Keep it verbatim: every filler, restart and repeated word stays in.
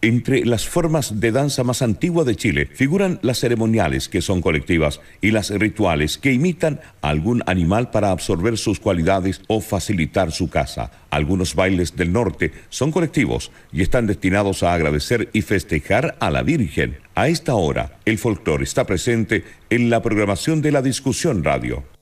Entre las formas de danza más antiguas de Chile figuran las ceremoniales, que son colectivas, y las rituales, que imitan a algún animal para absorber sus cualidades o facilitar su caza. Algunos bailes del norte son colectivos y están destinados a agradecer y festejar a la Virgen. A esta hora, el folclore está presente en la programación de La Discusión Radio.